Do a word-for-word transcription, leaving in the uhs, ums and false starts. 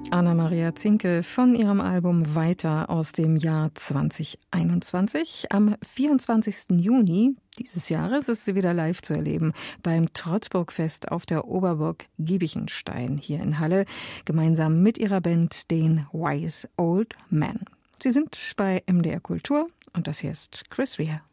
Anna-Maria Zinke von ihrem Album Weiter aus dem Jahr zwanzig einundzwanzig. Am vierundzwanzigsten Juni dieses Jahres ist sie wieder live zu erleben beim Trotzburgfest auf der Oberburg Giebichenstein hier in Halle, gemeinsam mit ihrer Band, den Wise Old Men. Sie sind bei M D R Kultur und das hier ist Chris Rea.